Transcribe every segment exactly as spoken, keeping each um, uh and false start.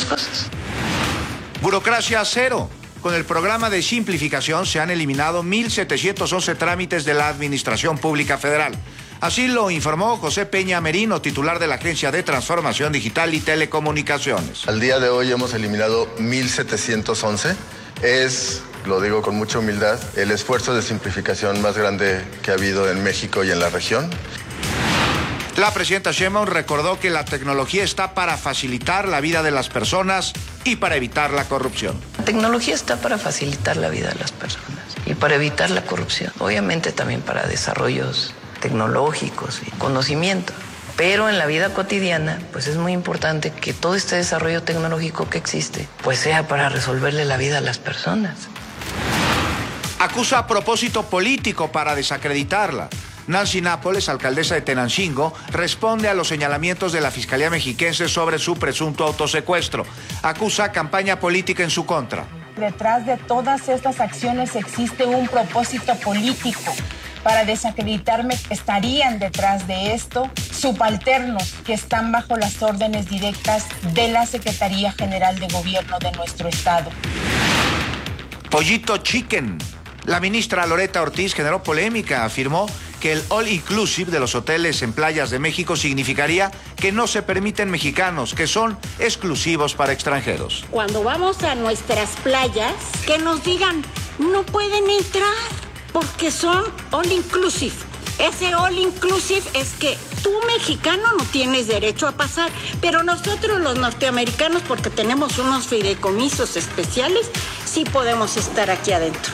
muchas cosas. Burocracia cero. Con el programa de simplificación se han eliminado mil setecientos once trámites de la Administración Pública Federal. Así lo informó José Peña Merino, titular de la Agencia de Transformación Digital y Telecomunicaciones. Al día de hoy hemos eliminado mil setecientos once. Es, lo digo con mucha humildad, el esfuerzo de simplificación más grande que ha habido en México y en la región. La presidenta Sheinbaum recordó que la tecnología está para facilitar la vida de las personas y para evitar la corrupción. La tecnología está para facilitar la vida de las personas y para evitar la corrupción. Obviamente también para desarrollos tecnológicos y conocimiento. Pero en la vida cotidiana, pues es muy importante que todo este desarrollo tecnológico que existe, pues sea para resolverle la vida a las personas. Acusa a propósito político para desacreditarla. Nancy Nápoles, alcaldesa de Tenancingo, responde a los señalamientos de la Fiscalía Mexiquense sobre su presunto autosecuestro. Acusa campaña política en su contra. Detrás de todas estas acciones existe un propósito político. Para desacreditarme estarían detrás de esto subalternos que están bajo las órdenes directas de la Secretaría General de Gobierno de nuestro estado. Pollito Chicken. La ministra Loretta Ortiz generó polémica, afirmó que el all inclusive de los hoteles en playas de México significaría que no se permiten mexicanos, que son exclusivos para extranjeros. Cuando vamos a nuestras playas, que nos digan, no pueden entrar porque son all inclusive. Ese all inclusive es que tú, mexicano, no tienes derecho a pasar, pero nosotros los norteamericanos, porque tenemos unos fideicomisos especiales, sí podemos estar aquí adentro.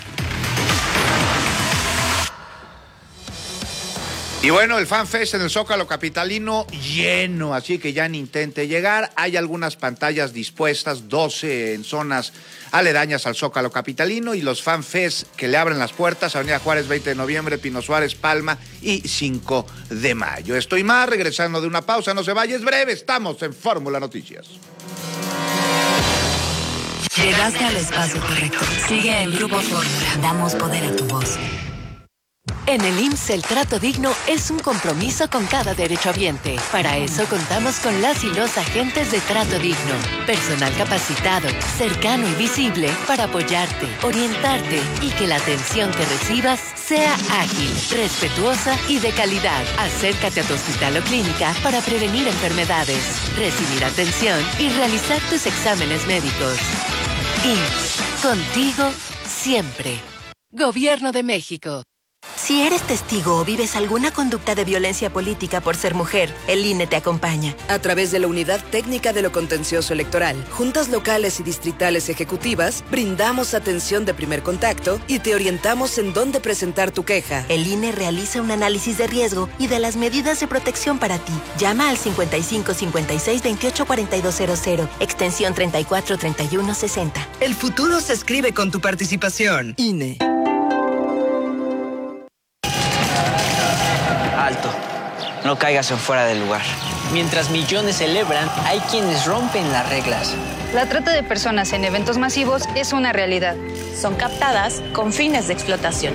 Y bueno, el FanFest en el Zócalo capitalino lleno, así que ya ni intente llegar. Hay algunas pantallas dispuestas, doce en zonas aledañas al Zócalo capitalino, y los FanFest que le abren las puertas, Avenida Juárez, veinte de noviembre, Pino Suárez, Palma y cinco de mayo. Estoy más, regresando de una pausa, no se vaya, es breve, estamos en Fórmula Noticias. Llegaste al espacio correcto. Sigue en Grupo Fórmula. Damos poder a tu voz. En el I M S S el trato digno es un compromiso con cada derechohabiente. Para eso contamos con las y los agentes de trato digno. Personal capacitado, cercano y visible para apoyarte, orientarte y que la atención que recibas sea ágil, respetuosa y de calidad. Acércate a tu hospital o clínica para prevenir enfermedades, recibir atención y realizar tus exámenes médicos. I M S S, contigo siempre. Gobierno de México. Si eres testigo o vives alguna conducta de violencia política por ser mujer, el I N E te acompaña. A través de la Unidad Técnica de lo Contencioso Electoral, juntas locales y distritales ejecutivas, brindamos atención de primer contacto y te orientamos en dónde presentar tu queja. El I N E realiza un análisis de riesgo y de las medidas de protección para ti. Llama al cincuenta y cinco cincuenta y seis veintiocho cuarenta y dos cero cero, extensión treinta y cuatro treinta y uno sesenta. El futuro se escribe con tu participación. I N E. Alto, no caigas en fuera del lugar. Mientras millones celebran, hay quienes rompen las reglas. La trata de personas en eventos masivos es una realidad. Son captadas con fines de explotación.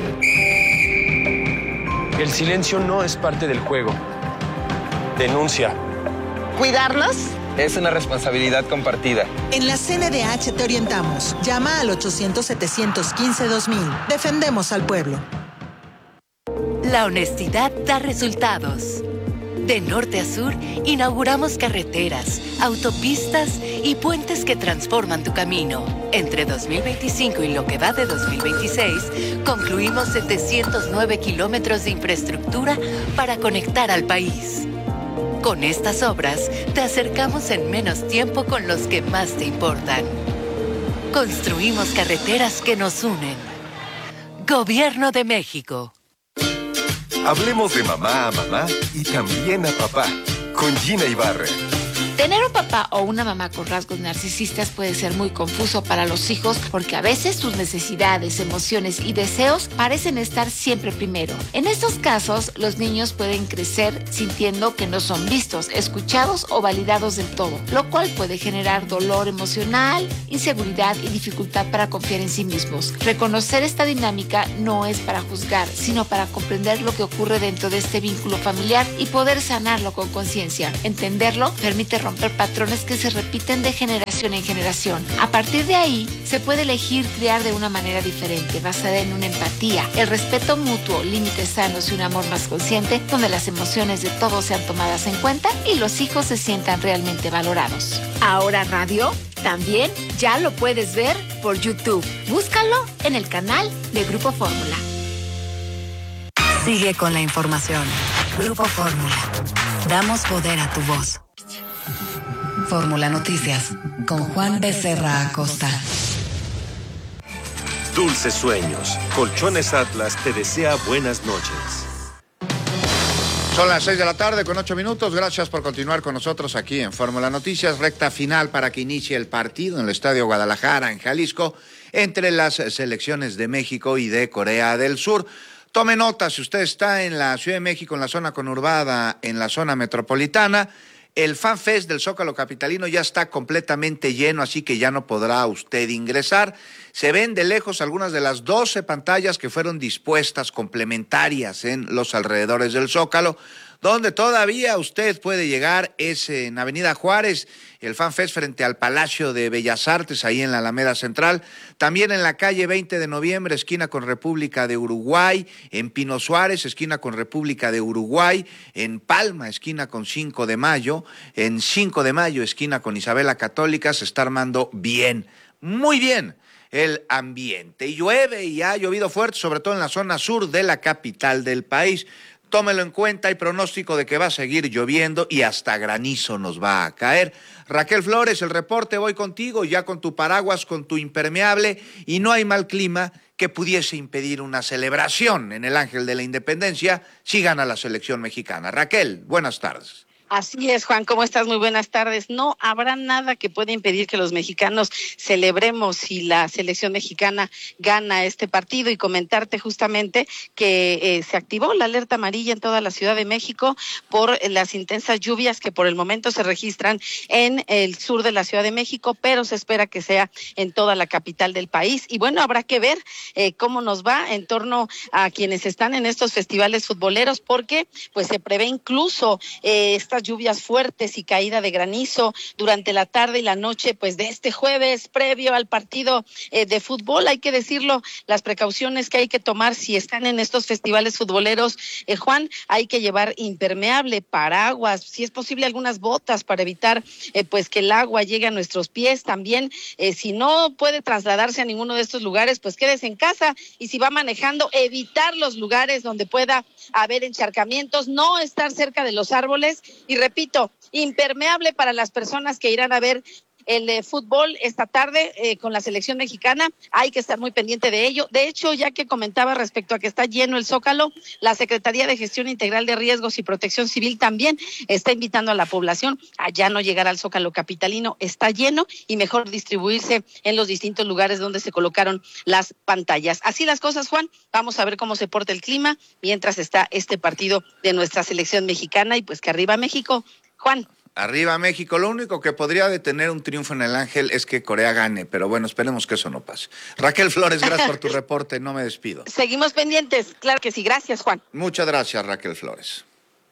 El silencio no es parte del juego. Denuncia. ¿Cuidarlos? Es una responsabilidad compartida. En la C N D H te orientamos. Llama al ochocientos setecientos quince dos mil. Defendemos al pueblo. La honestidad da resultados. De norte a sur, inauguramos carreteras, autopistas y puentes que transforman tu camino. Entre dos mil veinticinco y lo que va de dos mil veintiséis, concluimos setecientos nueve kilómetros de infraestructura para conectar al país. Con estas obras, te acercamos en menos tiempo con los que más te importan. Construimos carreteras que nos unen. Gobierno de México. Hablemos de mamá a mamá y también a papá, con Gina Ibarra. Tener un papá o una mamá con rasgos narcisistas puede ser muy confuso para los hijos porque a veces sus necesidades, emociones y deseos parecen estar siempre primero. En estos casos, los niños pueden crecer sintiendo que no son vistos, escuchados o validados del todo, lo cual puede generar dolor emocional, inseguridad y dificultad para confiar en sí mismos. Reconocer esta dinámica no es para juzgar, sino para comprender lo que ocurre dentro de este vínculo familiar y poder sanarlo con conciencia. Entenderlo permite romper patrones que se repiten de generación generación en generación. A partir de ahí, se puede elegir criar de una manera diferente, basada en una empatía, el respeto mutuo, límites sanos y un amor más consciente, donde las emociones de todos sean tomadas en cuenta y los hijos se sientan realmente valorados. Ahora radio también ya lo puedes ver por YouTube. Búscalo en el canal de Grupo Fórmula. Sigue con la información. Grupo Fórmula. Damos poder a tu voz. Fórmula Noticias con Juan Becerra Acosta. Dulces sueños. Colchones Atlas te desea buenas noches. Son las seis de la tarde con ocho minutos. Gracias por continuar con nosotros aquí en Fórmula Noticias. Recta final para que inicie el partido en el Estadio Guadalajara, en Jalisco, entre las selecciones de México y de Corea del Sur. Tome nota, si usted está en la Ciudad de México, en la zona conurbada, en la zona metropolitana, el Fan Fest del Zócalo Capitalino ya está completamente lleno, así que ya no podrá usted ingresar. Se ven de lejos algunas de las doce pantallas que fueron dispuestas complementarias en los alrededores del Zócalo. Donde todavía usted puede llegar es en Avenida Juárez, el Fan Fest frente al Palacio de Bellas Artes, ahí en la Alameda Central. También en la calle veinte de noviembre, esquina con República de Uruguay. En Pino Suárez, esquina con República de Uruguay. En Palma, esquina con cinco de mayo. En cinco de mayo, esquina con Isabela Católica. Se está armando bien, muy bien el ambiente. Y llueve y ha llovido fuerte, sobre todo en la zona sur de la capital del país. Tómelo en cuenta, hay pronóstico de que va a seguir lloviendo y hasta granizo nos va a caer. Raquel Flores, el reporte, voy contigo, ya con tu paraguas, con tu impermeable, y no hay mal clima que pudiese impedir una celebración en el Ángel de la Independencia si gana la selección mexicana. Raquel, buenas tardes. Así es, Juan, ¿cómo estás? Muy buenas tardes. No habrá nada que pueda impedir que los mexicanos celebremos si la selección mexicana gana este partido, y comentarte justamente que eh, se activó la alerta amarilla en toda la Ciudad de México por las intensas lluvias que por el momento se registran en el sur de la Ciudad de México, pero se espera que sea en toda la capital del país. Y bueno, habrá que ver eh, cómo nos va en torno a quienes están en estos festivales futboleros, porque pues se prevé incluso eh, esta lluvias fuertes y caída de granizo durante la tarde y la noche pues de este jueves previo al partido eh, de fútbol. Hay que decirlo, las precauciones que hay que tomar si están en estos festivales futboleros, eh, Juan, hay que llevar impermeable, paraguas, si es posible algunas botas para evitar eh, pues que el agua llegue a nuestros pies. También eh, si no puede trasladarse a ninguno de estos lugares, pues quédese en casa, y si va manejando, evitar los lugares donde pueda haber encharcamientos, no estar cerca de los árboles. Y repito, impermeable para las personas que irán a ver el eh, fútbol esta tarde eh, con la selección mexicana. Hay que estar muy pendiente de ello. De hecho, ya que comentaba respecto a que está lleno el Zócalo, la Secretaría de Gestión Integral de Riesgos y Protección Civil también está invitando a la población a ya no llegar al Zócalo Capitalino. Está lleno, y mejor distribuirse en los distintos lugares donde se colocaron las pantallas. Así las cosas, Juan. Vamos a ver cómo se porta el clima mientras está este partido de nuestra selección mexicana, y pues que arriba México, Juan. Arriba México. Lo único que podría detener un triunfo en el Ángel es que Corea gane, pero bueno, esperemos que eso no pase. Raquel Flores, gracias por tu reporte, no me despido. Seguimos pendientes, claro que sí. Gracias, Juan. Muchas gracias, Raquel Flores.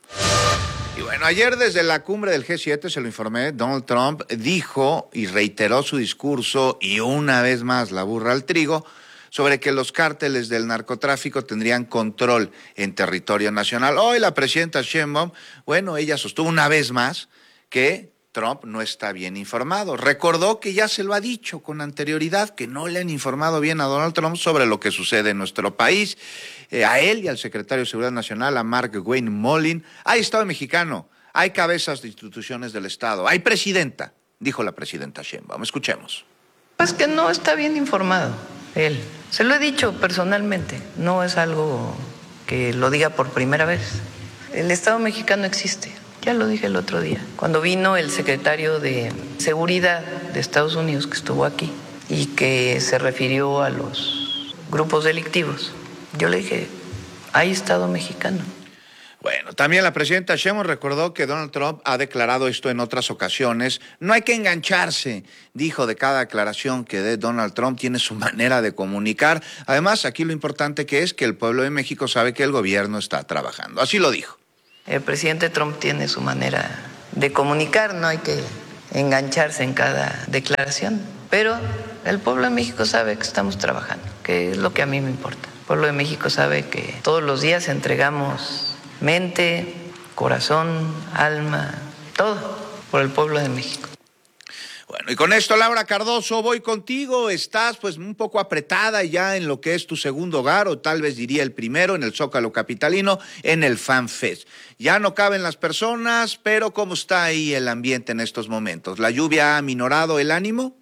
Y bueno, ayer desde la cumbre del G siete, se lo informé, Donald Trump dijo y reiteró su discurso, y una vez más la burra al trigo, sobre que los cárteles del narcotráfico tendrían control en territorio nacional. Hoy la presidenta Sheinbaum, bueno, ella sostuvo una vez más que Trump no está bien informado. Recordó que ya se lo ha dicho con anterioridad, que no le han informado bien a Donald Trump sobre lo que sucede en nuestro país. Eh, a él y al secretario de Seguridad Nacional, a Mark Wayne Mollin. Hay Estado mexicano, hay cabezas de instituciones del Estado, hay presidenta, dijo la presidenta Sheinbaum. Escuchemos. Pues que no está bien informado él. Se lo he dicho personalmente, no es algo que lo diga por primera vez. El Estado mexicano existe. Ya lo dije el otro día, cuando vino el secretario de Seguridad de Estados Unidos, que estuvo aquí, y que se refirió a los grupos delictivos. Yo le dije, hay Estado mexicano. Bueno, también la presidenta Sheinbaum recordó que Donald Trump ha declarado esto en otras ocasiones. No hay que engancharse, dijo, de cada aclaración que dé Donald Trump, tiene su manera de comunicar. Además, aquí lo importante que es que el pueblo de México sabe que el gobierno está trabajando. Así lo dijo. El presidente Trump tiene su manera de comunicar, no hay que engancharse en cada declaración, pero el pueblo de México sabe que estamos trabajando, que es lo que a mí me importa. El pueblo de México sabe que todos los días entregamos mente, corazón, alma, todo por el pueblo de México. Bueno, y con esto, Laura Cardoso, voy contigo. Estás pues un poco apretada ya en lo que es tu segundo hogar, o tal vez diría el primero, en el Zócalo capitalino, en el FanFest. Ya no caben las personas, pero ¿cómo está ahí el ambiente en estos momentos? ¿La lluvia ha aminorado el ánimo?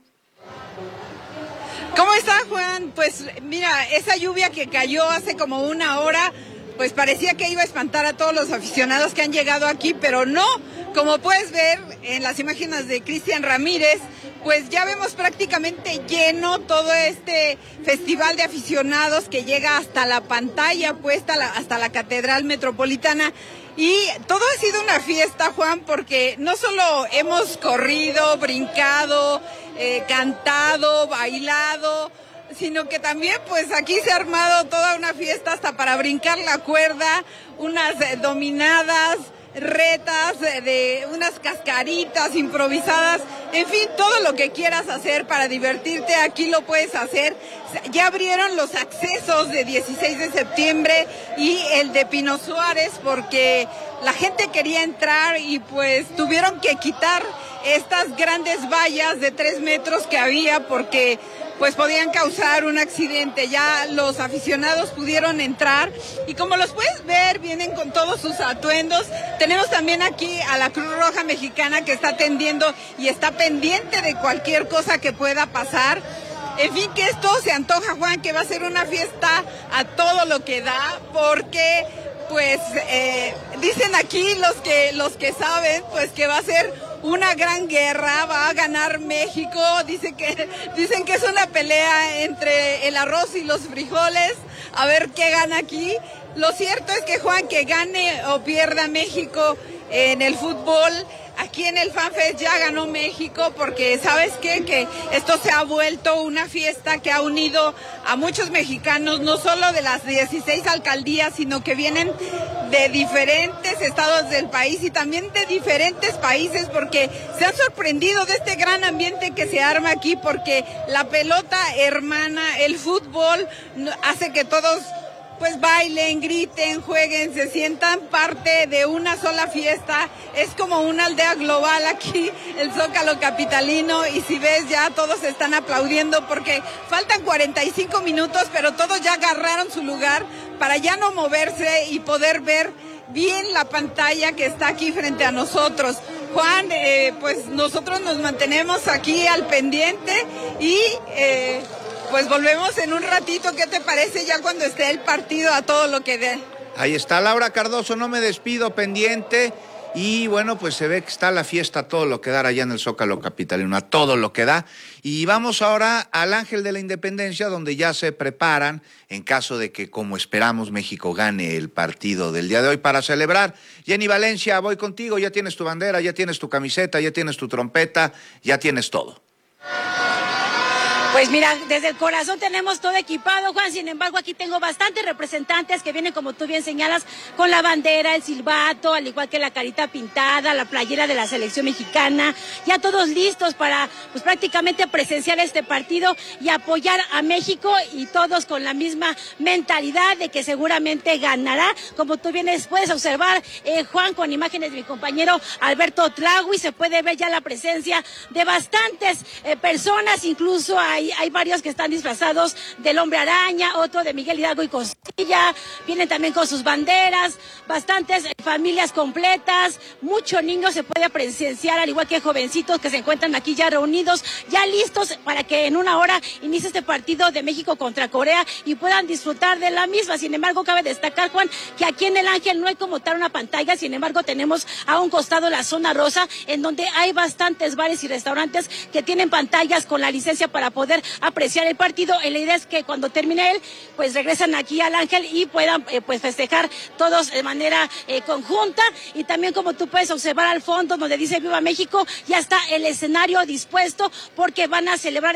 ¿Cómo está, Juan? Pues mira, esa lluvia que cayó hace como una hora, pues parecía que iba a espantar a todos los aficionados que han llegado aquí, pero no. Como puedes ver en las imágenes de Cristian Ramírez, pues ya vemos prácticamente lleno todo este festival de aficionados que llega hasta la pantalla puesta, hasta la Catedral Metropolitana. Y todo ha sido una fiesta, Juan, porque no solo hemos corrido, brincado, eh, cantado, bailado, sino que también pues aquí se ha armado toda una fiesta hasta para brincar la cuerda, unas eh, dominadas, retas, de unas cascaritas improvisadas, en fin, todo lo que quieras hacer para divertirte, aquí lo puedes hacer. Ya abrieron los accesos de dieciséis de septiembre y el de Pino Suárez porque la gente quería entrar y pues tuvieron que quitar estas grandes vallas de tres metros que había porque pues podían causar un accidente. Ya los aficionados pudieron entrar y como los puedes ver, vienen con todos sus atuendos. Tenemos también aquí a la Cruz Roja Mexicana que está atendiendo y está pendiente de cualquier cosa que pueda pasar. En fin, que esto se antoja, Juan, que va a ser una fiesta a todo lo que da, porque pues eh, dicen aquí los que, los que saben, pues que va a ser una gran guerra, va a ganar México. Dicen que, dicen que es una pelea entre el arroz y los frijoles, a ver qué gana aquí. Lo cierto es que, Juan, que gane o pierda México en el fútbol, aquí en el FanFest ya ganó México, porque ¿sabes qué? Que esto se ha vuelto una fiesta que ha unido a muchos mexicanos, no solo de las dieciséis alcaldías, sino que vienen de diferentes estados del país y también de diferentes países, porque se han sorprendido de este gran ambiente que se arma aquí, porque la pelota hermana, el fútbol, hace que todos pues bailen, griten, jueguen, se sientan parte de una sola fiesta. Es como una aldea global aquí, el Zócalo capitalino, y si ves ya todos están aplaudiendo porque faltan cuarenta y cinco minutos, pero todos ya agarraron su lugar para ya no moverse y poder ver bien la pantalla que está aquí frente a nosotros. Juan, eh, pues nosotros nos mantenemos aquí al pendiente y eh, pues volvemos en un ratito. ¿Qué te parece ya cuando esté el partido a todo lo que dé? Ahí está Laura Cardoso, no me despido, pendiente. Y bueno, pues se ve que está la fiesta a todo lo que da allá en el Zócalo capitalino, a todo lo que da. Y vamos ahora al Ángel de la Independencia, donde ya se preparan en caso de que, como esperamos, México gane el partido del día de hoy para celebrar. Jenny Valencia, voy contigo, ya tienes tu bandera, ya tienes tu camiseta, ya tienes tu trompeta, ya tienes todo. Pues mira, desde el corazón tenemos todo equipado, Juan. Sin embargo, aquí tengo bastantes representantes que vienen, como tú bien señalas, con la bandera, el silbato, al igual que la carita pintada, la playera de la selección mexicana. Ya todos listos para, pues prácticamente presenciar este partido y apoyar a México, y todos con la misma mentalidad de que seguramente ganará. Como tú vienes, puedes observar, eh, Juan, con imágenes de mi compañero Alberto Tlahui, se puede ver ya la presencia de bastantes eh, personas, incluso hay Hay, hay varios que están disfrazados del Hombre Araña, otro de Miguel Hidalgo y Costilla, vienen también con sus banderas, bastantes familias completas, muchos niños se puede presenciar, al igual que jovencitos que se encuentran aquí ya reunidos, ya listos para que en una hora inicie este partido de México contra Corea y puedan disfrutar de la misma. Sin embargo, cabe destacar, Juan, que aquí en el Ángel no hay como tal una pantalla, sin embargo tenemos a un costado la zona rosa, en donde hay bastantes bares y restaurantes que tienen pantallas con la licencia para poder apreciar el partido. La idea es que cuando termine él, pues regresan aquí al Ángel y puedan eh, pues festejar todos de manera eh, conjunta. Y también, como tú puedes observar al fondo donde dice Viva México, ya está el escenario dispuesto porque van a celebrar esta noche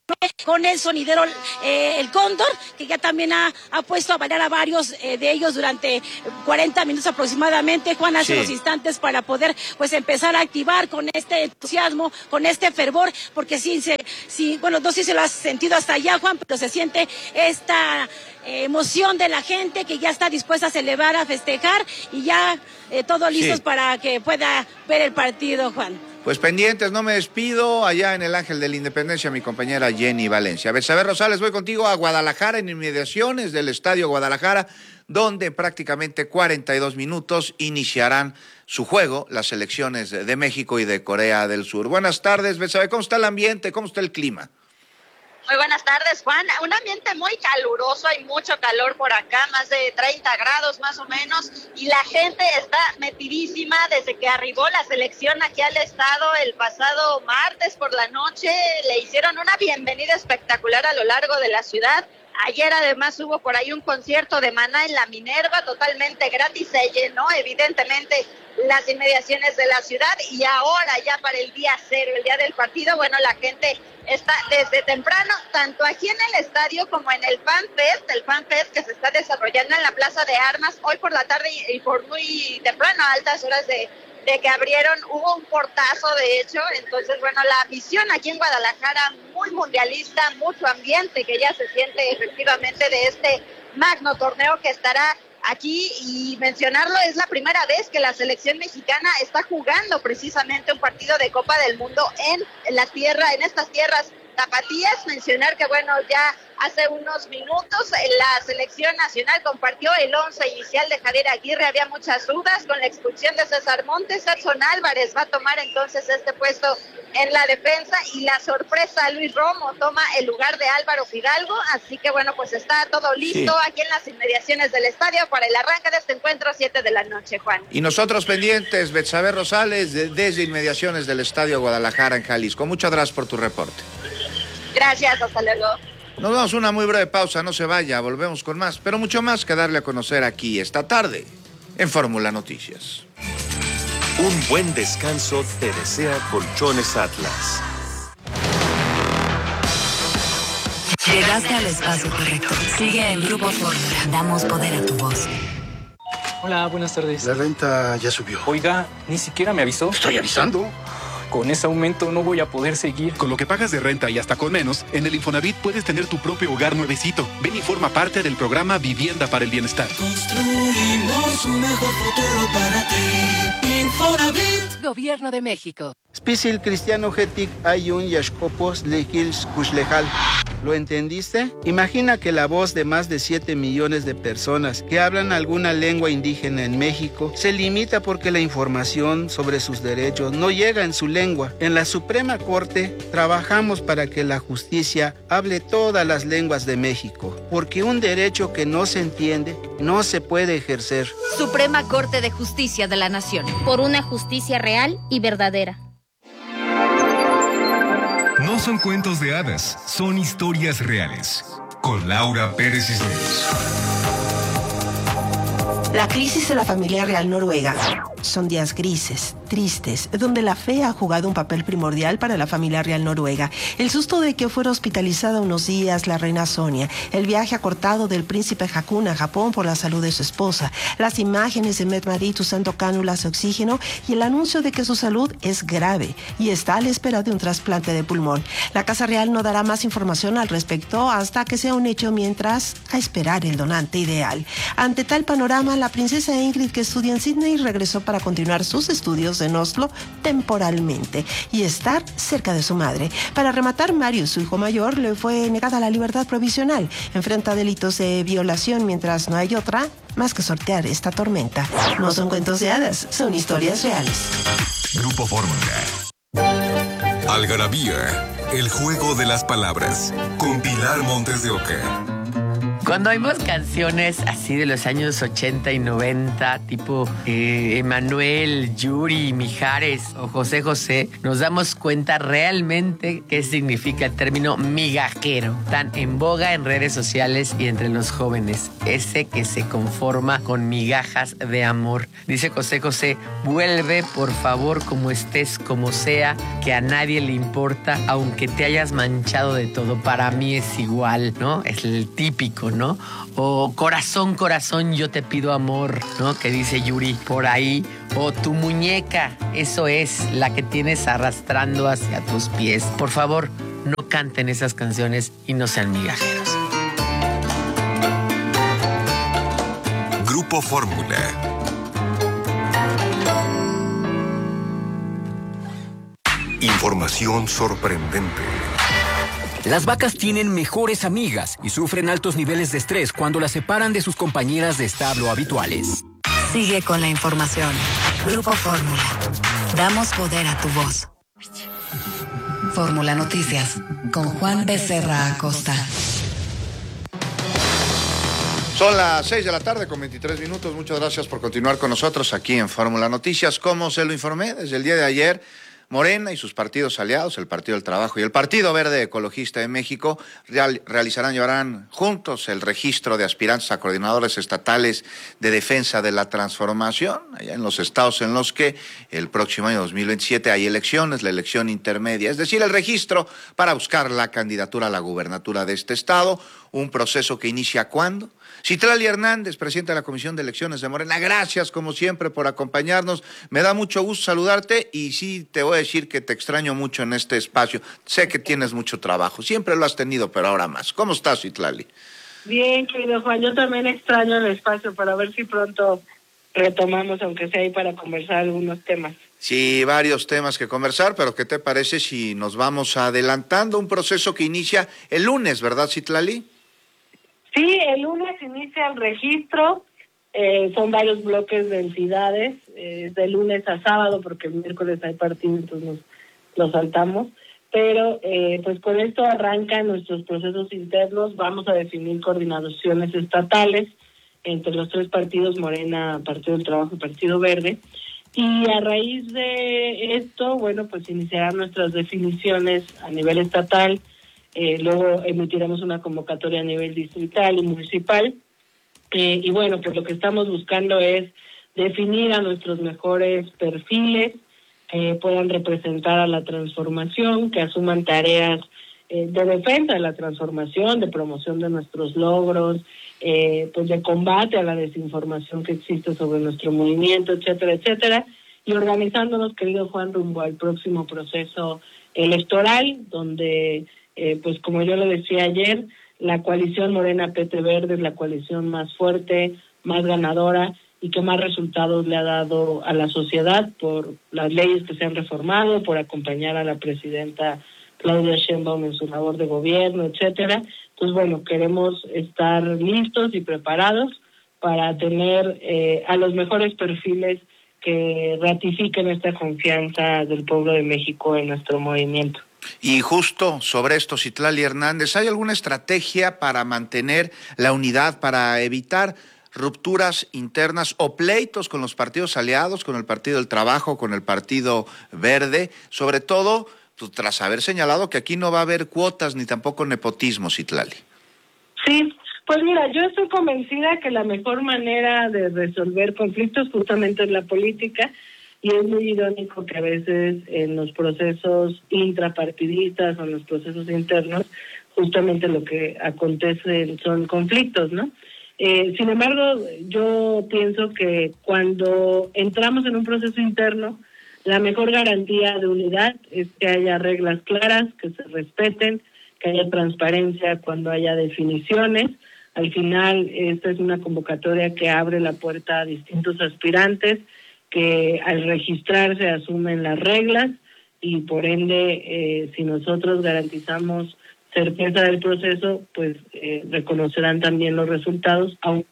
con el sonidero eh, El Cóndor, que ya también ha, ha puesto a bailar a varios eh, de ellos durante cuarenta minutos aproximadamente, Juan, hace Sí. unos instantes, para poder pues empezar a activar con este entusiasmo, con este fervor, porque sí, se, sí bueno, no sé si lo has sentido hasta allá, Juan, pero se siente esta eh, emoción de la gente que ya está dispuesta a celebrar, a festejar, y ya eh, todos listos Sí. para que pueda ver el partido, Juan. Pues pendientes, no me despido. Allá en el Ángel de la Independencia, mi compañera Jenny Valencia. Betsabe Rosales, voy contigo a Guadalajara, en inmediaciones del Estadio Guadalajara, donde en prácticamente cuarenta y dos minutos iniciarán su juego las selecciones de México y de Corea del Sur. Buenas tardes, Betsabe. ¿Cómo está el ambiente? ¿Cómo está el clima? Muy buenas tardes, Juan. Un ambiente muy caluroso, hay mucho calor por acá, más de treinta grados más o menos, y la gente está metidísima desde que arribó la selección aquí al estado el pasado martes por la noche. Le hicieron una bienvenida espectacular a lo largo de la ciudad. Ayer además hubo por ahí un concierto de Maná en la Minerva, totalmente gratis, se llenó evidentemente las inmediaciones de la ciudad, y ahora ya para el día cero, el día del partido, bueno, la gente está desde temprano, tanto aquí en el estadio como en el Fan Fest, el Fan Fest que se está desarrollando en la Plaza de Armas, hoy por la tarde y por muy temprano, a altas horas de, de que abrieron, hubo un portazo de hecho. Entonces, bueno, la afición aquí en Guadalajara muy mundialista, mucho ambiente que ya se siente efectivamente de este magno torneo que estará aquí, y mencionarlo, es la primera vez que la selección mexicana está jugando precisamente un partido de Copa del Mundo en la tierra, en estas tierras tapatías. Mencionar que, bueno, ya hace unos minutos la selección nacional compartió el once inicial de Javier Aguirre. Había muchas dudas con la expulsión de César Montes. Edson Álvarez va a tomar entonces este puesto en la defensa, y la sorpresa, Luis Romo toma el lugar de Álvaro Fidalgo. Así que, bueno, pues está todo listo Sí. aquí en las inmediaciones del estadio para el arranque de este encuentro, siete de la noche, Juan. Y nosotros pendientes, Betsabe Rosales, de- desde inmediaciones del Estadio Guadalajara en Jalisco. Muchas gracias por tu reporte. Gracias, hasta luego. Nos damos una muy breve pausa, no se vaya, volvemos con más, pero mucho más que darle a conocer aquí esta tarde en Fórmula Noticias. Un buen descanso te desea Colchones Atlas. Llegaste al espacio correcto. Sigue en Grupo Fórmula. Damos poder a tu voz. Hola, buenas tardes. La renta ya subió. Oiga, ni siquiera me avisó. Estoy avisando. Con ese aumento no voy a poder seguir. Con lo que pagas de renta y hasta con menos, en el Infonavit puedes tener tu propio hogar nuevecito. Ven y forma parte del programa Vivienda para el Bienestar. Construimos un mejor futuro para ti. Infonavit. Gobierno de México. Spisil cristiano getic ayun yashkopos lejils kushlejal. ¿Lo entendiste? Imagina que la voz de más de siete millones de personas que hablan alguna lengua indígena en México se limita porque la información sobre sus derechos no llega en su lengua. En la Suprema Corte trabajamos para que la justicia hable todas las lenguas de México, porque un derecho que no se entiende no se puede ejercer. Suprema Corte de Justicia de la Nación. Por una justicia real y verdadera. No son cuentos de hadas, son historias reales. Con Laura Pérez Cisneros. La crisis de la familia real noruega son días grises, tristes, donde la fe ha jugado un papel primordial para la familia real noruega. El susto de que fuera hospitalizada unos días la reina Sonia, el viaje acortado del príncipe Haakon a Japón por la salud de su esposa, las imágenes de Mette-Marit usando cánulas de oxígeno y el anuncio de que su salud es grave y está a la espera de un trasplante de pulmón. La Casa Real no dará más información al respecto hasta que sea un hecho, mientras a esperar el donante ideal. Ante tal panorama, la princesa Ingrid, que estudia en Sydney, regresó para continuar sus estudios en Oslo temporalmente y estar cerca de su madre. Para rematar, Marius, su hijo mayor, le fue negada la libertad provisional. Enfrenta delitos de violación, mientras no hay otra más que sortear esta tormenta. No son cuentos de hadas, son historias reales. Grupo Fórmula. Algarabía, el juego de las palabras. Con Pilar Montes de Oca. Cuando oímos canciones así de los años ochenta y noventa, tipo eh, Emanuel, Yuri, Mijares o José José, nos damos cuenta realmente qué significa el término migajero, tan en boga en redes sociales y entre los jóvenes. Ese que se conforma con migajas de amor. Dice José José, vuelve por favor como estés, como sea, que a nadie le importa, aunque te hayas manchado de todo. Para mí es igual, ¿no? Es el típico, ¿no? O corazón, corazón, yo te pido amor, ¿no? Que dice Yuri por ahí. O tu muñeca, eso es, la que tienes arrastrando hacia tus pies. Por favor, no canten esas canciones y no sean migajeros. Grupo Fórmula. Información sorprendente. Las vacas tienen mejores amigas y sufren altos niveles de estrés cuando las separan de sus compañeras de establo habituales. Sigue con la información. Grupo Fórmula. Damos poder a tu voz. Fórmula Noticias con Juan Becerra Acosta. Son las seis de la tarde con veintitrés minutos. Muchas gracias por continuar con nosotros aquí en Fórmula Noticias. Como se lo informé desde el día de ayer, Morena y sus partidos aliados, el Partido del Trabajo y el Partido Verde Ecologista de México, real, realizarán, llevarán juntos el registro de aspirantes a coordinadores estatales de defensa de la transformación, allá en los estados en los que el próximo año dos mil veintisiete hay elecciones, la elección intermedia, es decir, el registro para buscar la candidatura a la gubernatura de este estado, un proceso que inicia ¿cuándo? Citlali Hernández, presidenta de la Comisión de Elecciones de Morena, gracias como siempre por acompañarnos, me da mucho gusto saludarte y sí te voy a decir que te extraño mucho en este espacio, sé que tienes mucho trabajo, siempre lo has tenido, pero ahora más. ¿Cómo estás, Citlali? Bien, querido Juan, yo también extraño el espacio para ver si pronto retomamos, aunque sea ahí para conversar algunos temas. Sí, varios temas que conversar, pero ¿qué te parece si nos vamos adelantando? Un proceso que inicia el lunes, ¿verdad, Citlali? Sí, el lunes inicia el registro, eh, son varios bloques de entidades, eh, de lunes a sábado, porque el miércoles hay partido, entonces nos lo saltamos, pero eh, pues con esto arrancan nuestros procesos internos, vamos a definir coordinaciones estatales entre los tres partidos, Morena, Partido del Trabajo y Partido Verde, y a raíz de esto, bueno, pues iniciarán nuestras definiciones a nivel estatal. Eh, luego emitiremos una convocatoria a nivel distrital y municipal. Eh, y bueno, pues lo que estamos buscando es definir a nuestros mejores perfiles, que eh, puedan representar a la transformación, que asuman tareas eh, de defensa de la transformación, de promoción de nuestros logros, eh, pues de combate a la desinformación que existe sobre nuestro movimiento, etcétera, etcétera, y organizándonos, querido Juan, rumbo al próximo proceso electoral, donde Eh, pues como yo lo decía ayer, la coalición Morena P T Verde es la coalición más fuerte, más ganadora y que más resultados le ha dado a la sociedad por las leyes que se han reformado, por acompañar a la presidenta Claudia Sheinbaum en su labor de gobierno, etcétera. Entonces, bueno, queremos estar listos y preparados para tener eh, a los mejores perfiles que ratifiquen esta confianza del pueblo de México en nuestro movimiento. Y justo sobre esto, Citlali Hernández, ¿hay alguna estrategia para mantener la unidad, para evitar rupturas internas o pleitos con los partidos aliados, con el Partido del Trabajo, con el Partido Verde? Sobre todo, tras haber señalado que aquí no va a haber cuotas ni tampoco nepotismo, Citlali. Sí, pues mira, yo estoy convencida que la mejor manera de resolver conflictos justamente es la política. Y es muy irónico que a veces en los procesos intrapartidistas o en los procesos internos justamente lo que acontece son conflictos, ¿no? Eh, sin embargo, yo pienso que cuando entramos en un proceso interno, la mejor garantía de unidad es que haya reglas claras, que se respeten, que haya transparencia cuando haya definiciones. Al final, esta es una convocatoria que abre la puerta a distintos aspirantes, que al registrarse asumen las reglas y por ende, eh, si nosotros garantizamos certeza del proceso, pues eh, reconocerán también los resultados. Aún...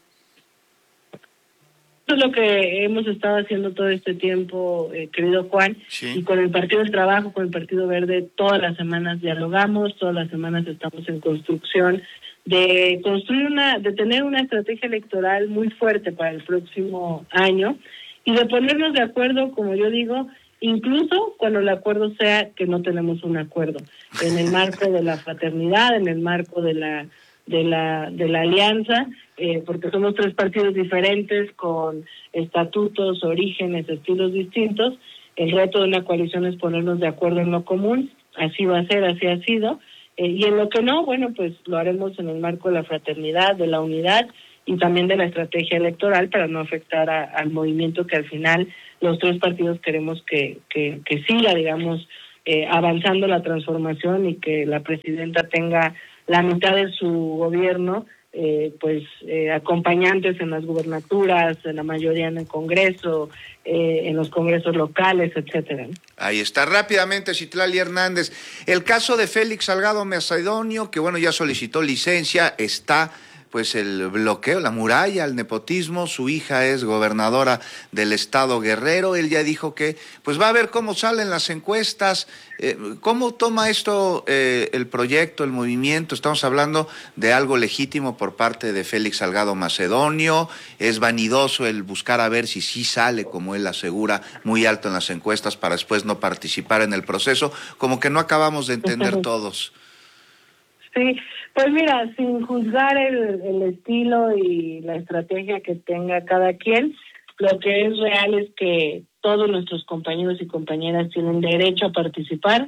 Eso es lo que hemos estado haciendo todo este tiempo, eh, querido Juan, sí. Y con el Partido del Trabajo, con el Partido Verde, todas las semanas dialogamos, todas las semanas estamos en construcción de construir una, de tener una estrategia electoral muy fuerte para el próximo año y de ponernos de acuerdo, como yo digo, incluso cuando el acuerdo sea que no tenemos un acuerdo, en el marco de la fraternidad, en el marco de la de la de la alianza, eh, porque somos tres partidos diferentes con estatutos, orígenes, estilos distintos. El reto de una coalición es ponernos de acuerdo en lo común, así va a ser, así ha sido, eh, y en lo que no, bueno, pues lo haremos en el marco de la fraternidad, de la unidad y también de la estrategia electoral para no afectar a, al movimiento que al final los tres partidos queremos que, que, que siga, digamos, eh, avanzando la transformación y que la presidenta tenga la mitad de su gobierno, eh, pues eh, acompañantes en las gubernaturas, en la mayoría en el Congreso, eh, en los congresos locales, etcétera. Ahí está. Rápidamente, Citlali Hernández, el caso de Félix Salgado Macedonio, que bueno, ya solicitó licencia, está pues el bloqueo, la muralla, el nepotismo. Su hija es gobernadora del estado Guerrero. Él ya dijo que pues va a ver cómo salen las encuestas. Eh, ¿Cómo toma esto eh, el proyecto, el movimiento? Estamos hablando de algo legítimo por parte de Félix Salgado Macedonio. Es vanidoso el buscar a ver si sí sale, como él asegura, muy alto en las encuestas para después no participar en el proceso. Como que no acabamos de entender todos. Sí, pues mira, sin juzgar el, el estilo y la estrategia que tenga cada quien, lo que es real es que todos nuestros compañeros y compañeras tienen derecho a participar.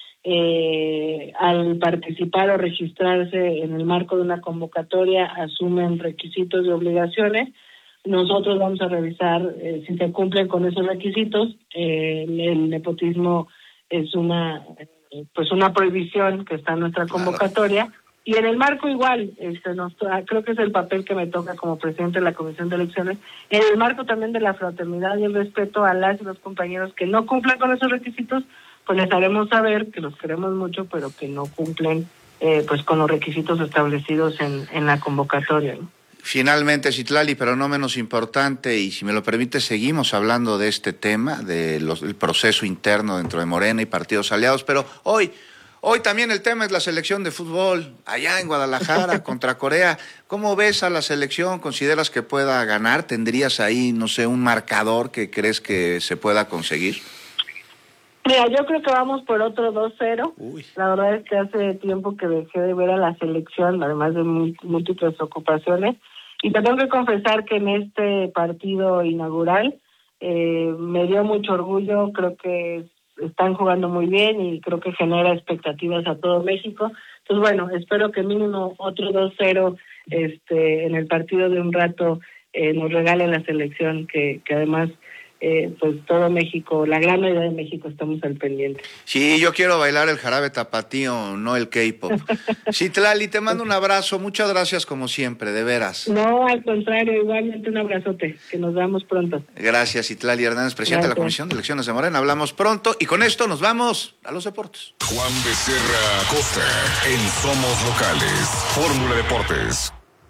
Eh, al participar o registrarse en el marco de una convocatoria, asumen requisitos y obligaciones. Nosotros vamos a revisar eh, si se cumplen con esos requisitos. Eh, el nepotismo es una pues una prohibición que está en nuestra convocatoria. Claro. Y en el marco igual, este, nos, creo que es el papel que me toca como presidente de la Comisión de Elecciones, en el marco también de la fraternidad y el respeto a las y los compañeros que no cumplan con esos requisitos, pues les haremos saber que los queremos mucho, pero que no cumplen eh, pues con los requisitos establecidos en, en la convocatoria, ¿no? Finalmente, Citlali, pero no menos importante, y si me lo permite, seguimos hablando de este tema, de los, del proceso interno dentro de Morena y partidos aliados, pero hoy, hoy también el tema es la selección de fútbol, allá en Guadalajara, contra Corea. ¿Cómo ves a la selección? ¿Consideras que pueda ganar? ¿Tendrías ahí, no sé, un marcador que crees que se pueda conseguir? Mira, yo creo que vamos por otro dos cero. La verdad es que hace tiempo que dejé de ver a la selección, además de múltiples ocupaciones. Y te tengo que confesar que en este partido inaugural eh, me dio mucho orgullo. Creo que están jugando muy bien y creo que genera expectativas a todo México. Entonces, bueno, espero que mínimo otro dos cero este, en el partido de un rato eh, nos regale la selección, que, que además... Eh, pues todo México, la gran mayoría de México estamos al pendiente. Sí, yo quiero bailar el jarabe tapatío, no el K-pop. Citlali, te mando un abrazo, muchas gracias como siempre, de veras. No, al contrario, igualmente un abrazote, que nos vemos pronto. Gracias, Citlali Hernández, presidente gracias. de la Comisión de Elecciones de Morena. Hablamos pronto y con esto nos vamos a los deportes. Juan Becerra Costa en Somos Locales, Fórmula Deportes.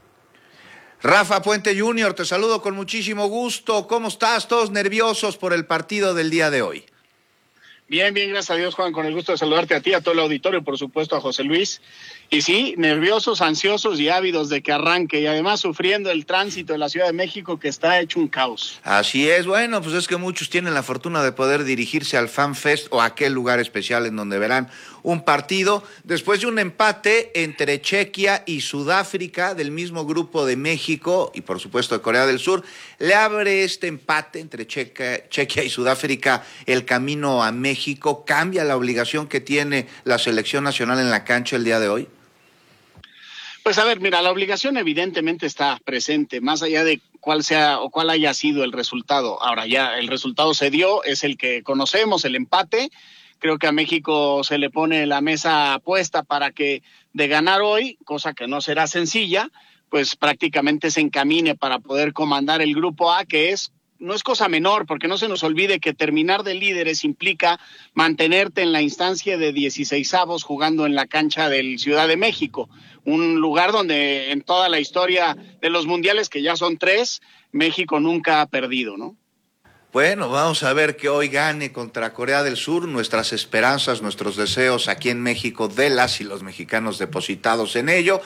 Rafa Puente junior, te saludo con muchísimo gusto. ¿Cómo estás? ¿Todos nerviosos por el partido del día de hoy? Bien, bien, gracias a Dios, Juan, con el gusto de saludarte a ti, a todo el auditorio, por supuesto a José Luis. Y sí, nerviosos, ansiosos y ávidos de que arranque, y además sufriendo el tránsito de la Ciudad de México, que está hecho un caos. Así es, bueno, pues es que muchos tienen la fortuna de poder dirigirse al Fan Fest o a aquel lugar especial en donde verán un partido después de un empate entre Chequia y Sudáfrica del mismo grupo de México y por supuesto de Corea del Sur. Le abre este empate entre Chequia, Chequia y Sudáfrica el camino a México. ¿Cambia la obligación que tiene la selección nacional en la cancha el día de hoy? Pues a ver, mira, la obligación evidentemente está presente, más allá de cuál sea o cuál haya sido el resultado. Ahora ya el resultado se dio, es el que conocemos, el empate. Creo que a México se le pone la mesa puesta para que de ganar hoy, cosa que no será sencilla, pues prácticamente se encamine para poder comandar el grupo A, que es no es cosa menor, porque no se nos olvide que terminar de líderes implica mantenerte en la instancia de dieciseisavos jugando en la cancha del Ciudad de México, un lugar donde en toda la historia de los mundiales, que ya son tres, México nunca ha perdido, ¿no? Bueno, vamos a ver que hoy gane contra Corea del Sur. Nuestras esperanzas, nuestros deseos aquí en México de las y los mexicanos depositados en ello.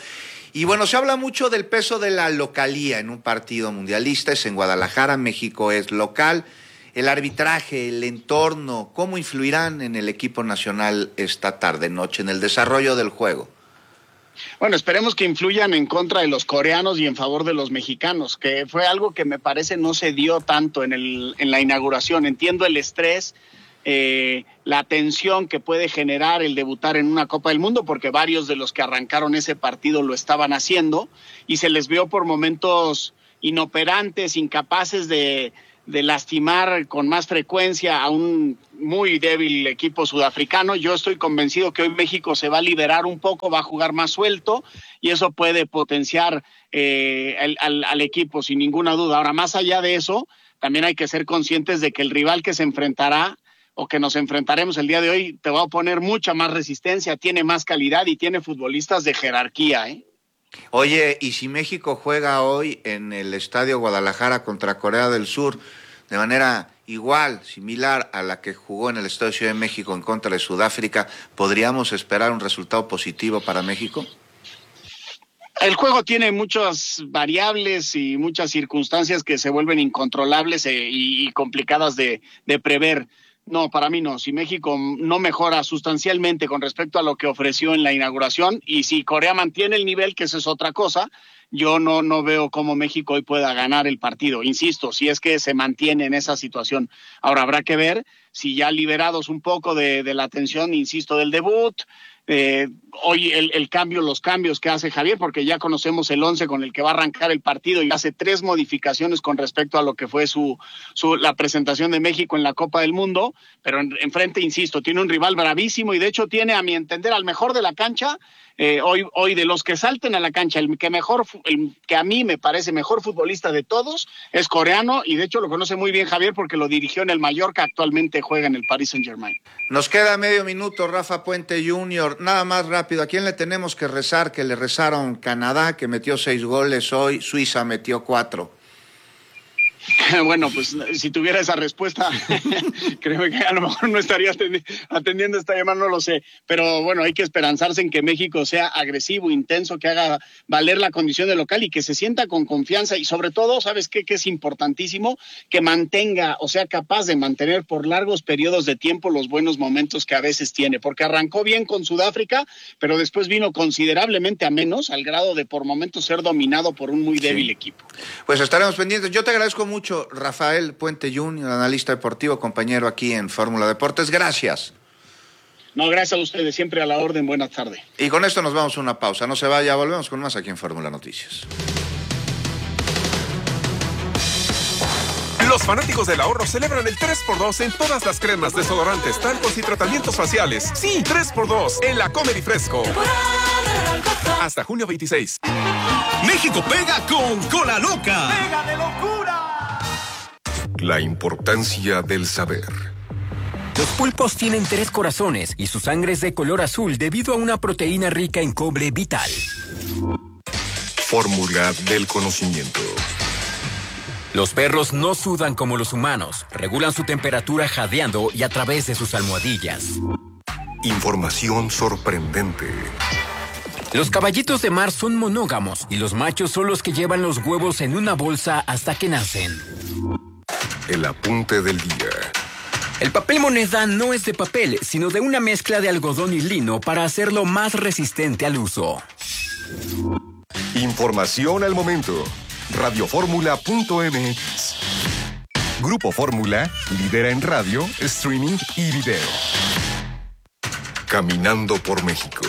Y bueno, se habla mucho del peso de la localía en un partido mundialista. Es en Guadalajara, México es local. El arbitraje, el entorno, ¿cómo influirán en el equipo nacional esta tarde-noche en el desarrollo del juego? Bueno, esperemos que influyan en contra de los coreanos y en favor de los mexicanos, que fue algo que me parece no se dio tanto en, el, en la inauguración. Entiendo el estrés, eh, la tensión que puede generar el debutar en una Copa del Mundo, porque varios de los que arrancaron ese partido lo estaban haciendo y se les vio por momentos inoperantes, incapaces de, de lastimar con más frecuencia a un muy débil equipo sudafricano. Yo estoy convencido que hoy México se va a liberar un poco, va a jugar más suelto y eso puede potenciar eh, al, al, al equipo sin ninguna duda. Ahora, más allá de eso, también hay que ser conscientes de que el rival que se enfrentará o que nos enfrentaremos el día de hoy te va a oponer mucha más resistencia, tiene más calidad y tiene futbolistas de jerarquía, ¿eh? Oye, ¿y si México juega hoy en el Estadio Guadalajara contra Corea del Sur de manera igual, similar a la que jugó en el Estadio Ciudad de México en contra de Sudáfrica, podríamos esperar un resultado positivo para México? El juego tiene muchas variables y muchas circunstancias que se vuelven incontrolables e, y, y complicadas de, de prever. No, para mí no. Si México no mejora sustancialmente con respecto a lo que ofreció en la inauguración y si Corea mantiene el nivel, que eso es otra cosa, yo no, no veo cómo México hoy pueda ganar el partido. Insisto, si es que se mantiene en esa situación. Ahora habrá que ver si ya liberados un poco de, de la tensión, insisto, del debut, eh, hoy el, el cambio, los cambios que hace Javier, porque ya conocemos el once con el que va a arrancar el partido y hace tres modificaciones con respecto a lo que fue su, su la presentación de México en la Copa del Mundo, pero en, enfrente, insisto, tiene un rival bravísimo y de hecho tiene, a mi entender, al mejor de la cancha. Eh, hoy, hoy de los que salten a la cancha, el que mejor, el que a mí me parece mejor futbolista de todos es coreano y de hecho lo conoce muy bien Javier porque lo dirigió en el Mallorca, actualmente juega en el Paris Saint-Germain. Nos queda medio minuto, Rafa Puente junior Nada más rápido, ¿a quién le tenemos que rezar? Que le rezaron Canadá, que metió seis goles hoy, Suiza metió cuatro. Bueno, pues si tuviera esa respuesta, creo que a lo mejor no estaría atendiendo esta llamada, no lo sé. Pero bueno, hay que esperanzarse en que México sea agresivo, intenso, que haga valer la condición de local y que se sienta con confianza y sobre todo, ¿sabes qué? Que es importantísimo que mantenga o sea capaz de mantener por largos periodos de tiempo los buenos momentos que a veces tiene. Porque arrancó bien con Sudáfrica, pero después vino considerablemente a menos, al grado de por momentos ser dominado por un muy débil sí. equipo. Pues estaremos pendientes. Yo te agradezco mucho, Rafael Puente junior, analista deportivo, compañero aquí en Fórmula Deportes. Gracias. No, gracias a ustedes, siempre a la orden. Buenas tardes. Y con esto nos vamos a una pausa. No se vaya, volvemos con más aquí en Fórmula Noticias. Los fanáticos del ahorro celebran el tres por dos en todas las cremas, desodorantes, talcos y tratamientos faciales. Sí, tres por dos en la Comer y Fresco. Hasta junio veintiséis. México pega con Cola Loca. ¡Pega de locura! La importancia del saber. Los pulpos tienen tres corazones y su sangre es de color azul debido a una proteína rica en cobre vital. Fórmula del conocimiento. Los perros no sudan como los humanos, regulan su temperatura jadeando y a través de sus almohadillas. Información sorprendente. Los caballitos de mar son monógamos y los machos son los que llevan los huevos en una bolsa hasta que nacen. El apunte del día. El papel moneda no es de papel, sino de una mezcla de algodón y lino para hacerlo más resistente al uso. Información al momento. Radioformula punto m x. Grupo Fórmula, lidera en radio, streaming y video. Caminando por México.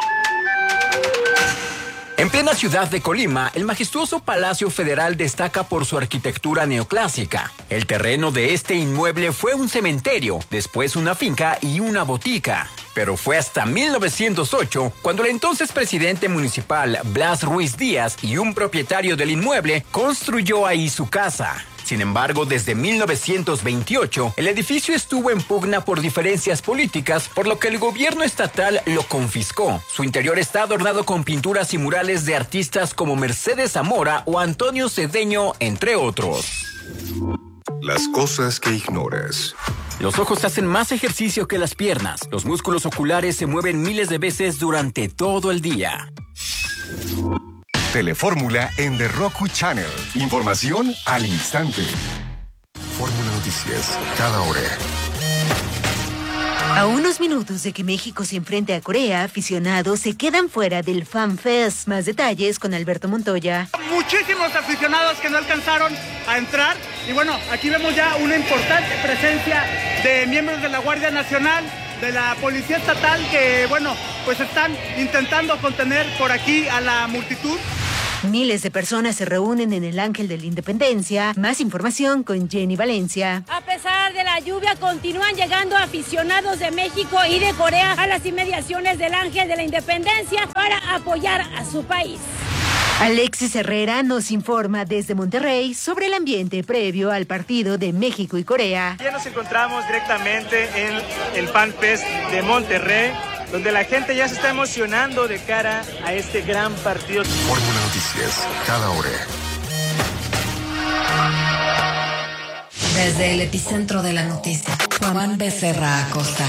En plena ciudad de Colima, el majestuoso Palacio Federal destaca por su arquitectura neoclásica. El terreno de este inmueble fue un cementerio, después una finca y una botica. Pero fue hasta mil novecientos ocho cuando el entonces presidente municipal Blas Ruiz Díaz y un propietario del inmueble construyó ahí su casa. Sin embargo, desde mil novecientos veintiocho, el edificio estuvo en pugna por diferencias políticas, por lo que el gobierno estatal lo confiscó. Su interior está adornado con pinturas y murales de artistas como Mercedes Zamora o Antonio Cedeño, entre otros. Las cosas que ignoras. Los ojos hacen más ejercicio que las piernas. Los músculos oculares se mueven miles de veces durante todo el día. Telefórmula en The Roku Channel. Información al instante. Fórmula Noticias, cada hora. A unos minutos de que México se enfrente a Corea, aficionados se quedan fuera del Fan Fest. Más detalles con Alberto Montoya. Muchísimos aficionados que no alcanzaron a entrar. Y bueno, aquí vemos ya una importante presencia de miembros de la Guardia Nacional, de la Policía Estatal, que bueno, pues están intentando contener por aquí a la multitud. Miles de personas se reúnen en el Ángel de la Independencia. Más información con Jenny Valencia. A pesar de la lluvia, continúan llegando aficionados de México y de Corea a las inmediaciones del Ángel de la Independencia para apoyar a su país. Alexis Herrera nos informa desde Monterrey sobre el ambiente previo al partido de México y Corea. Ya nos encontramos directamente en el Fan Fest de Monterrey, donde la gente ya se está emocionando de cara a este gran partido. Fórmula Noticias, cada hora. Desde el epicentro de la noticia, Juan Becerra Acosta.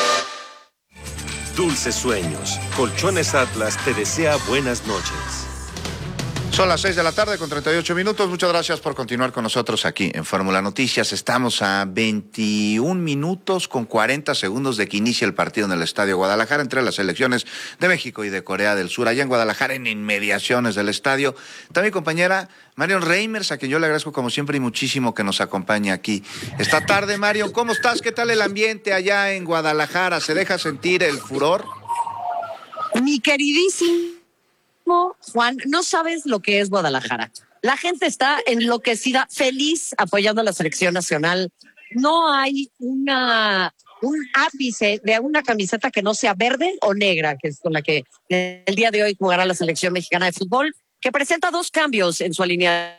Dulces sueños. Colchones Atlas te desea buenas noches. Son las seis de la tarde con treinta y ocho minutos. Muchas gracias por continuar con nosotros aquí en Fórmula Noticias. Estamos a veintiún minutos con cuarenta segundos de que inicie el partido en el Estadio Guadalajara entre las selecciones de México y de Corea del Sur. Allá en Guadalajara, en inmediaciones del estadio, está mi compañera Marion Reimers, a quien yo le agradezco como siempre y muchísimo que nos acompañe aquí esta tarde. Marion, ¿cómo estás? ¿Qué tal el ambiente allá en Guadalajara? ¿Se deja sentir el furor? Mi queridísimo Juan, no sabes lo que es Guadalajara. La gente está enloquecida, feliz, apoyando a la selección nacional. No hay una un ápice de una camiseta que no sea verde o negra, que es con la que el día de hoy jugará la selección mexicana de fútbol, que presenta dos cambios en su alineación.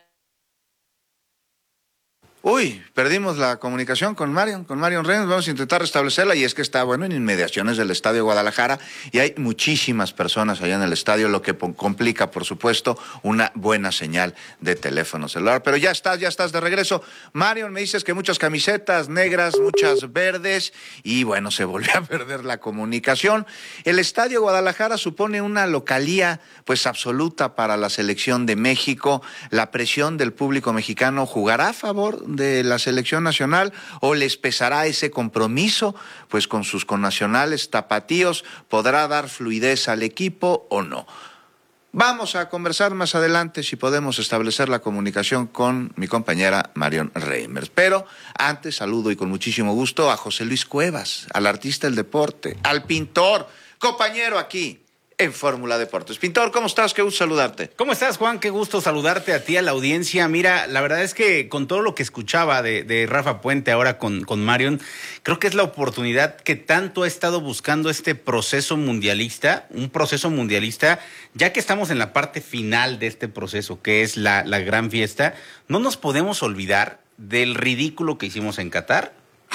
Uy, perdimos la comunicación con Marion, con Marion Reimers. Vamos a intentar restablecerla y es que está, bueno, en inmediaciones del Estadio Guadalajara y hay muchísimas personas allá en el estadio, lo que complica, por supuesto, una buena señal de teléfono celular. Pero ya estás, ya estás de regreso. Marion, me dices que muchas camisetas negras, muchas verdes y, bueno, se volvió a perder la comunicación. El Estadio Guadalajara supone una localía, pues, absoluta para la selección de México. La presión del público mexicano jugará a favor de la selección nacional o les pesará ese compromiso pues con sus connacionales tapatíos, podrá dar fluidez al equipo o no. Vamos a conversar más adelante si podemos establecer la comunicación con mi compañera Marion Reimers, pero antes saludo y con muchísimo gusto a José Luis Cuevas, al artista del deporte, al pintor, compañero aquí en Fórmula Deportes. Pintor, ¿cómo estás? Qué gusto saludarte. ¿Cómo estás, Juan? Qué gusto saludarte a ti, a la audiencia. Mira, la verdad es que con todo lo que escuchaba de, de Rafa Puente ahora con, con Marion, creo que es la oportunidad que tanto ha estado buscando este proceso mundialista, un proceso mundialista, ya que estamos en la parte final de este proceso, que es la, la gran fiesta, no nos podemos olvidar del ridículo que hicimos en Qatar,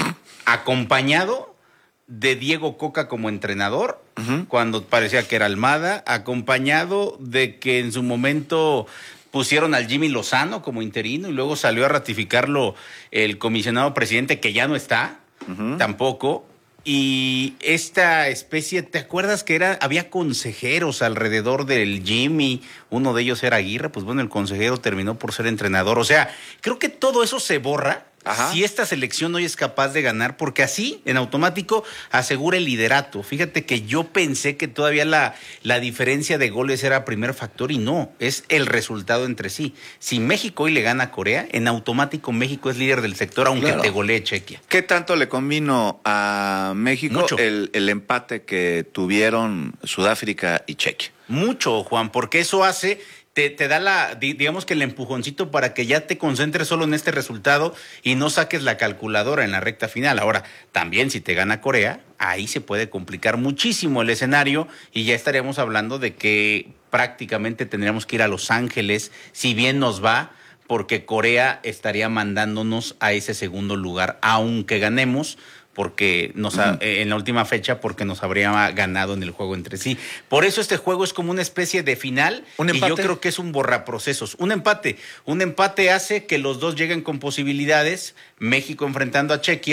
acompañado de Diego Coca como entrenador, uh-huh. cuando parecía que era Almada, acompañado de que en su momento pusieron al Jimmy Lozano como interino y luego salió a ratificarlo el comisionado presidente que ya no está, uh-huh. tampoco. Y esta especie, ¿te acuerdas que era había consejeros alrededor del Jimmy? Uno de ellos era Aguirre, pues bueno, el consejero terminó por ser entrenador. O sea, creo que todo eso se borra Ajá. si esta selección hoy es capaz de ganar, porque así, en automático, asegura el liderato. Fíjate que yo pensé que todavía la, la diferencia de goles era primer factor y no, es el resultado entre sí. Si México hoy le gana a Corea, en automático México es líder del sector, aunque claro. te golee Chequia. ¿Qué tanto le convino a México el, el empate que tuvieron Sudáfrica y Chequia? Mucho, Juan, porque eso hace... Te, te da la, digamos que el empujoncito para que ya te concentres solo en este resultado y no saques la calculadora en la recta final. Ahora, también si te gana Corea, ahí se puede complicar muchísimo el escenario y ya estaríamos hablando de que prácticamente tendríamos que ir a Los Ángeles, si bien nos va, porque Corea estaría mandándonos a ese segundo lugar, aunque ganemos, porque nos ha, en la última fecha, porque nos habría ganado en el juego entre sí. Por eso este juego es como una especie de final, ¿Un empate? Y yo creo que es un borraprocesos. Un empate, un empate hace que los dos lleguen con posibilidades, México enfrentando a Chequia,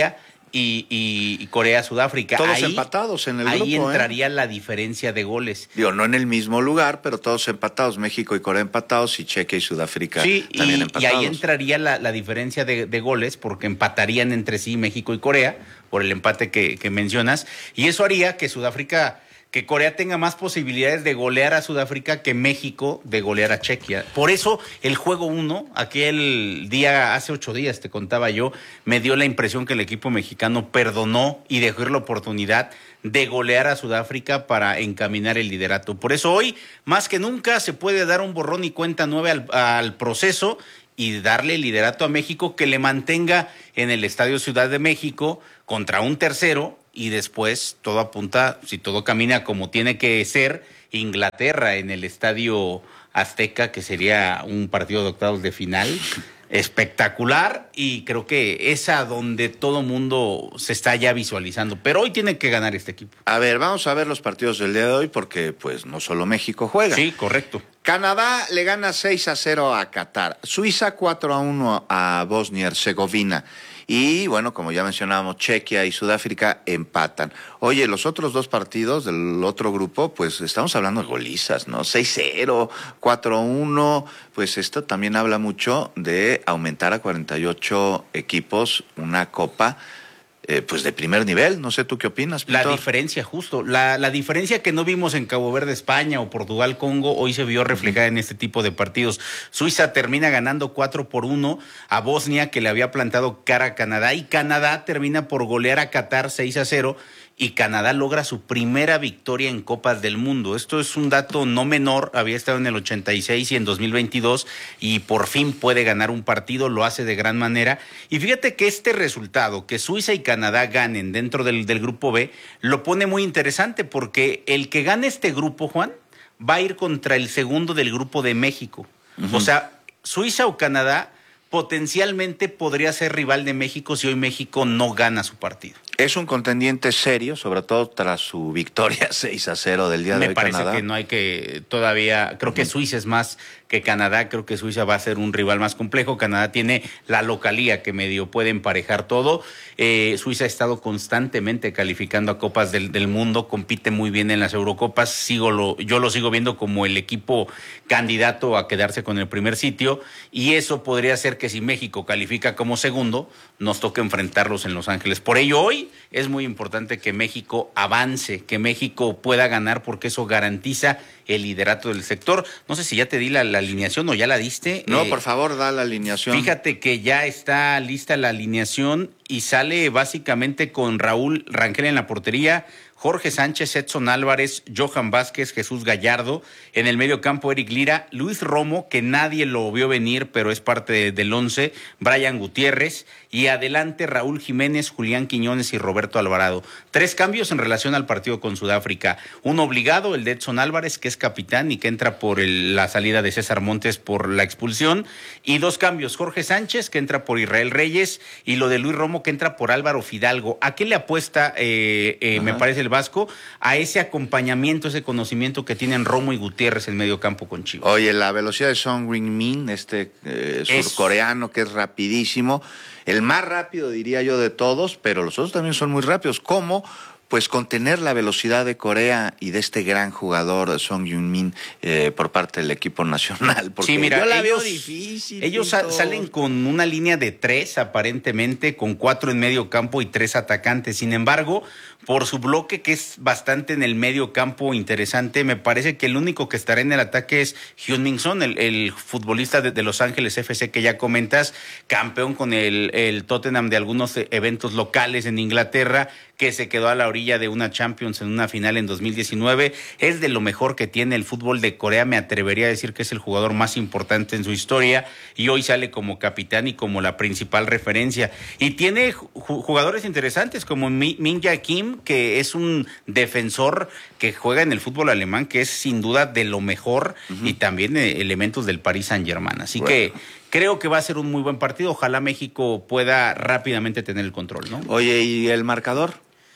y, y, y Corea-Sudáfrica. Todos ahí, empatados en el ahí grupo. Ahí entraría ¿eh? la diferencia de goles. Digo, no en el mismo lugar, pero todos empatados. México y Corea empatados y Chequia y Sudáfrica sí, también y, empatados. Y ahí entraría la, la diferencia de, de goles porque empatarían entre sí México y Corea por el empate que, que mencionas. Y eso haría que Sudáfrica... que Corea tenga más posibilidades de golear a Sudáfrica que México de golear a Chequia. Por eso el juego uno, aquel día, hace ocho días te contaba yo, me dio la impresión que el equipo mexicano perdonó y dejó ir la oportunidad de golear a Sudáfrica para encaminar el liderato. Por eso hoy, más que nunca, se puede dar un borrón y cuenta nueva al, al proceso y darle el liderato a México que le mantenga en el Estadio Ciudad de México contra un tercero. Y después todo apunta, si todo camina como tiene que ser, Inglaterra en el Estadio Azteca, que sería un partido de octavos de final espectacular, y creo que es a donde todo mundo se está ya visualizando. Pero hoy tiene que ganar este equipo. A ver, vamos a ver los partidos del día de hoy porque pues no solo México juega. Sí, correcto. Canadá le gana seis a cero a Qatar. Suiza cuatro a uno a Bosnia y Herzegovina. Y bueno, como ya mencionábamos, Chequia y Sudáfrica empatan. Oye, los otros dos partidos del otro grupo, pues estamos hablando de golizas, ¿no? seis cero, cuatro uno, pues esto también habla mucho de aumentar a cuarenta y ocho equipos una copa, eh, pues de primer nivel. No sé, ¿tú qué opinas, Pintor? La diferencia, justo, la, la diferencia que no vimos en Cabo Verde, España o Portugal, Congo, hoy se vio reflejada en este tipo de partidos. Suiza termina ganando cuatro por uno a Bosnia, que le había plantado cara a Canadá, y Canadá termina por golear a Qatar seis a cero, y Canadá logra su primera victoria en Copas del Mundo. Esto es un dato no menor, había estado en el ochenta y seis y en dos mil veintidós, y por fin puede ganar un partido, lo hace de gran manera. Y fíjate que este resultado, que Suiza y Canadá ganen dentro del, del grupo B, lo pone muy interesante, porque el que gane este grupo, Juan, va a ir contra el segundo del grupo de México. Uh-huh. O sea, Suiza o Canadá potencialmente podría ser rival de México si hoy México no gana su partido. Es un contendiente serio, sobre todo tras su victoria seis a cero del día de hoy. Me parece Canadá. que no hay que todavía, creo uh-huh. que Suiza es más que Canadá, creo que Suiza va a ser un rival más complejo. Canadá tiene la localía que medio puede emparejar todo. Eh, Suiza ha estado constantemente calificando a Copas del, del Mundo, compite muy bien en las Eurocopas. Sigo lo, yo lo sigo viendo como el equipo candidato a quedarse con el primer sitio, y eso podría ser que si México califica como segundo, nos toque enfrentarlos en Los Ángeles. Por ello, hoy es muy importante que México avance, que México pueda ganar, porque eso garantiza el liderato del sector. No sé si ya te di la, la alineación o ya la diste. No, eh, por favor, da la alineación. Fíjate que ya está lista la alineación y sale básicamente con Raúl Rangel en la portería, Jorge Sánchez, Edson Álvarez, Johan Vázquez, Jesús Gallardo. En el medio campo, Eric Lira, Luis Romo, que nadie lo vio venir, pero es parte de, del once, Brian Gutiérrez. Y adelante, Raúl Jiménez, Julián Quiñones y Roberto Alvarado. Tres cambios en relación al partido con Sudáfrica. Uno obligado, el de Edson Álvarez, que es capitán y que entra por el, la salida de César Montes por la expulsión. Y dos cambios, Jorge Sánchez, que entra por Israel Reyes, y lo de Luis Romo, que entra por Álvaro Fidalgo. ¿A qué le apuesta, eh, eh, me parece, el Vasco? A ese acompañamiento, ese conocimiento que tienen Romo y Gutiérrez en medio campo con Chivas. Oye, la velocidad de Son Heung-min, este eh, surcoreano es... que es rapidísimo, el más rápido diría yo de todos, pero los otros también son muy rápidos. ¿Cómo? Pues contener la velocidad de Corea y de este gran jugador Son Heung-min eh, por parte del equipo nacional. Porque sí, mira, yo la ellos, veo difícil. Ellos sa- salen con una línea de tres, aparentemente, con cuatro en medio campo y tres atacantes. Sin embargo, por su bloque, que es bastante en el medio campo interesante, me parece que el único que estará en el ataque es Heung-min Son, el, el futbolista de, de Los Ángeles F C que ya comentas, campeón con el, el Tottenham de algunos eventos locales en Inglaterra, que se quedó a la orilla de una Champions en una final en dos mil diecinueve. Es de lo mejor que tiene el fútbol de Corea, me atrevería a decir que es el jugador más importante en su historia, y hoy sale como capitán y como la principal referencia. Y tiene jugadores interesantes como Min Jae Kim, que es un defensor que juega en el fútbol alemán, que es sin duda de lo mejor, uh-huh. y también eh, elementos del Paris Saint-Germain. Así bueno. que creo que va a ser un muy buen partido. Ojalá México pueda rápidamente tener el control, ¿no? Oye, ¿y el marcador?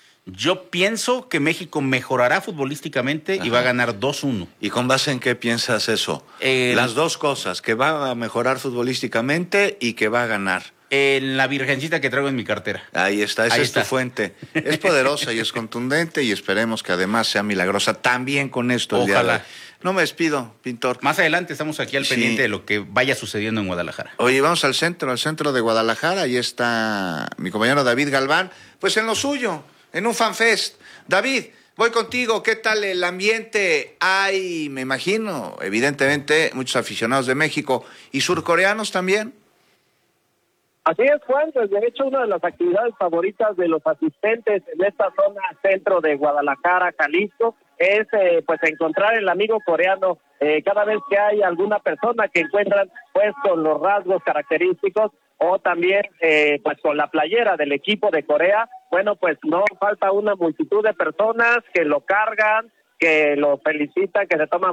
Yo pienso que México mejorará futbolísticamente. Ajá. Y va a ganar dos uno. ¿Y con base en qué piensas eso? Eh, Las dos cosas, que va a mejorar futbolísticamente y que va a ganar. En la virgencita que traigo en mi cartera. Ahí está, esa Ahí es está. tu fuente. Es poderosa y es contundente y esperemos que además sea milagrosa también con esto. el día Ojalá. de hoy. No me despido, pintor. Más adelante estamos aquí al Sí. pendiente de lo que vaya sucediendo en Guadalajara. Oye, vamos al centro, al centro de Guadalajara. Ahí está mi compañero David Galván. Pues en lo suyo, en un fanfest. David, voy contigo. ¿Qué tal el ambiente? Hay, me imagino, evidentemente, muchos aficionados de México y surcoreanos también. Así es, Juan, pues de hecho una de las actividades favoritas de los asistentes en esta zona centro de Guadalajara, Jalisco, es eh, pues encontrar el amigo coreano eh, cada vez que hay alguna persona que encuentran pues con los rasgos característicos o también eh, pues con la playera del equipo de Corea. Bueno, pues no falta una multitud de personas que lo cargan, que lo felicitan, que se toman